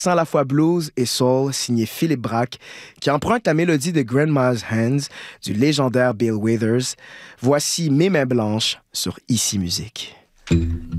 à la fois blues et soul, signé Philippe Braque, qui emprunte la mélodie de Grandma's Hands du légendaire Bill Withers. Voici Mes mains blanches sur Ici Musique.